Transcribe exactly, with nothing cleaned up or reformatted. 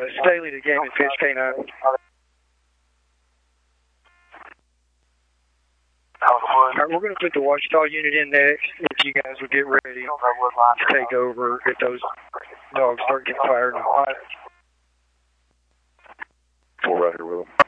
Staley to Game and Fish K nine. All right, we're going to put the Ouachita unit in next. If you guys will get ready to take over if those dogs start getting fired. Four right here with them.